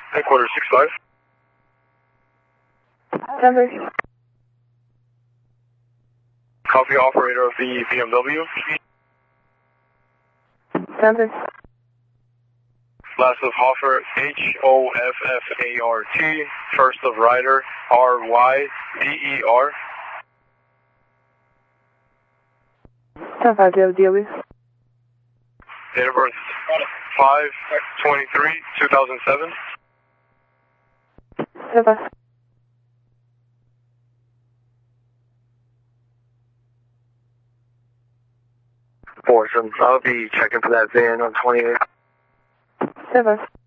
Headquarters 65. Denver. Copy, operator of the BMW. Denver. Last of Hoffer, Hoffart. First of Ryder, Ryder. 10-5, do you have a DOE? Date of birth 5/23/2007. 10-5. Forson, I'll be checking for that van on 28. 10-5.